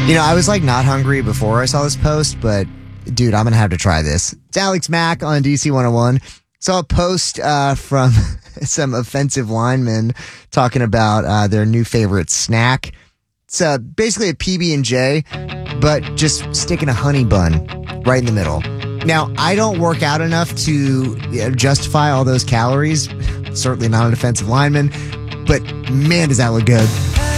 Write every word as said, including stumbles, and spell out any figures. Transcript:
You know, I was like not hungry before I saw this post, but dude, I'm going to have to try this. It's Alex Mack on D C one oh one. Saw a post uh, from some offensive linemen talking about uh, their new favorite snack. It's uh, basically a P B and J, but just sticking a honey bun right in the middle. Now, I don't work out enough to you know, justify all those calories. Certainly not an offensive lineman, but man, does that look good.